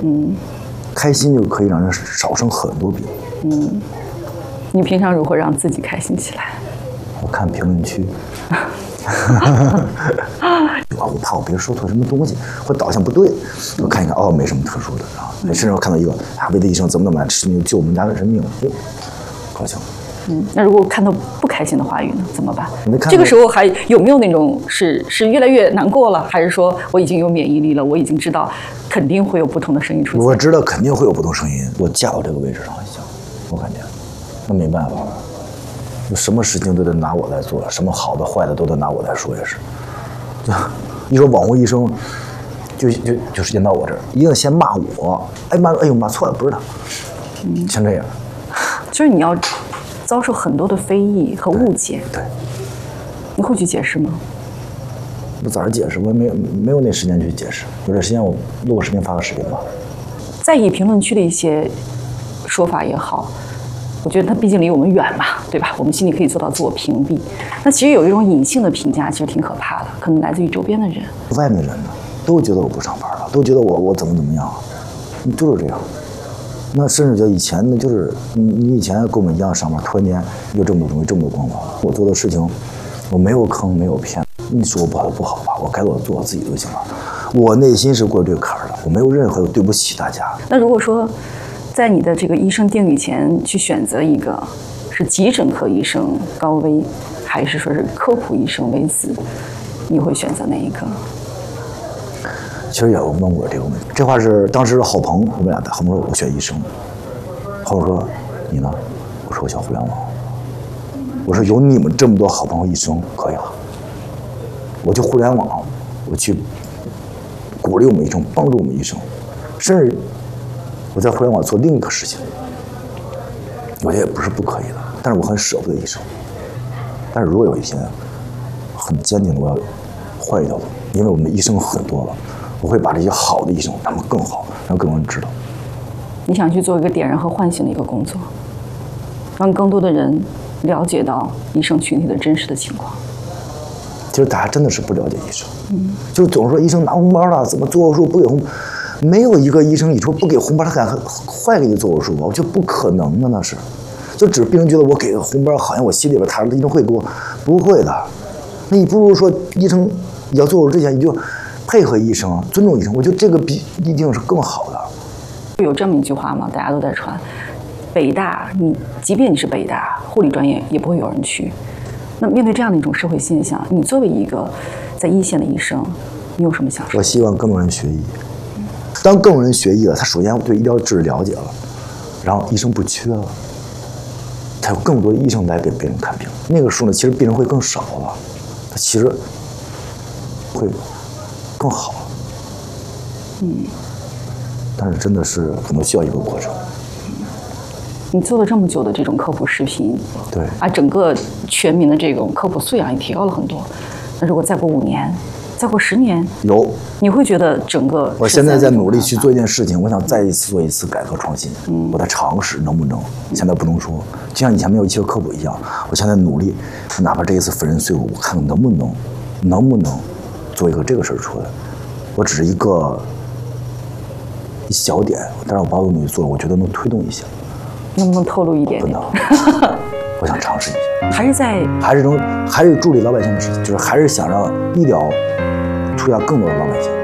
开心就可以让人少生很多病。 你平常如何让自己开心起来？ 我看评论区。我怕我别人说错什么东西，或导向不对，我看一看，哦，没什么特殊的啊。甚至我看到一个魏德医生怎么来吃命救我们家的人命，高兴。 那如果看到不开心的话语呢，怎么办？这个时候还有没有那种是越来越难过了，还是说我已经有免疫力了，我已经知道肯定会有不同的声音出现？ 我知道肯定会有不同声音，我架到这个位置上一想，我感觉那没办法了。什么事情都得拿我来做，什么好的坏的都得拿我来说，也是。一说网红医生，就时间到我这儿，一定先骂我，哎呦骂错了，不是他，像这样。 就是你要遭受很多的非议和误解， 对， 你会去解释吗？ 我咋解释？我没有那时间去解释，有这时间我录个视频发个视频吧。 在意评论区的一些说法也好。我觉得它毕竟离我们远嘛，对吧？我们心里可以做到自我屏蔽。那其实有一种隐性的评价，其实挺可怕的，可能来自于周边的人。 外面人呢，都觉得我不上班了，都觉得我怎么样，就是这样。那甚至就以前呢，就是你以前跟我们一样上班，突然间有这么多东西，这么多光环，我做的事情，我没有坑，没有骗。你说我不好不好吧，我该做我自己就行了。我内心是过这个坎儿的，我没有任何对不起大家。 那如果说，在你的这个医生定语前去选择一个是急诊科医生高危，还是说是科普医生微子，你会选择哪一个？ 其实也有问过这个问题，这话是当时郝鹏，我们俩郝鹏说我选医生，郝鹏说你呢？我说我选互联网。我说有你们这么多好朋友医生可以了，我就互联网，我去鼓励我们医生，帮助我们医生，甚至我在互联网做另一个事情，我觉得也不是不可以的，但是我很舍不得医生。但是如果有一天很坚定的我要换一条路，因为我们的医生很多了，我会把这些好的医生让他们更好，让更多人知道。 你想去做一个点燃和唤醒的一个工作，让更多的人了解到医生群体的真实的情况。 其实大家真的是不了解医生，就总说医生拿红包了，怎么做手术不给红包？没有一个医生你说不给红包，他敢坏给你做手术吧？我觉得不可能的，那是，就只病人觉得我给个红包，好像我心里边踏实，医生会给我，不会的。那你不如说医生要做手术之前，你就配合医生，尊重医生，我觉得这个一定是更好的。 有这么一句话吗？大家都在传，北大，你即便你是北大护理专业，也不会有人去。那面对这样的一种社会现象，你作为一个在一线的医生，你有什么想说？ 我希望更多人学医。当更多人学医了，他首先对医疗知识了解了，然后医生不缺了，才有更多的医生来给病人看病。那个时候呢，其实病人会更少了，他其实会更好。但是真的是可能需要一个过程。 你做了这么久的这种科普视频， 对啊，整个全民的这种科普素养也提高了很多。那如果再过5年，再过10年，你会觉得整个…… 我现在在努力去做一件事情，我想再做一次改革创新。我在尝试能不能，现在不能说，就像以前没有医学科普一样，我现在努力，哪怕这一次粉身碎骨，我看看能不能做一个这个事儿出来。我只是一小点，但是我把我努力做了，我觉得能推动一下。 能不能透露一点点？ 我想尝试一下， 还是助力老百姓的事情，就是还是想让医疗出现更多的老百姓。